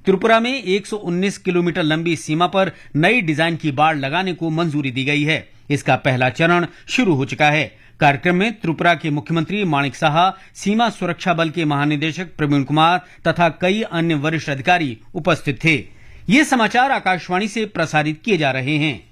त्रिपुरा में 119 किलोमीटर लंबी सीमा पर नई डिजाइन की बाड़ लगाने को मंजूरी दी गई है। इसका पहला चरण शुरू हो चुका है। कार्यक्रम में त्रिपुरा के मुख्यमंत्री माणिक साहा, सीमा सुरक्षा बल के महानिदेशक प्रवीण कुमार तथा कई अन्य वरिष्ठ अधिकारी उपस्थित थे। ये समाचार आकाशवाणी से प्रसारित किए जा रहे हैं।